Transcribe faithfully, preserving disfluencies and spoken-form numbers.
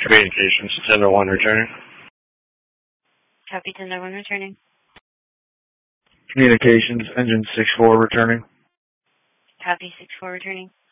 Communications, Tender one returning. Copy, Tender one returning. Communications, Engine six four returning. Copy, six four returning.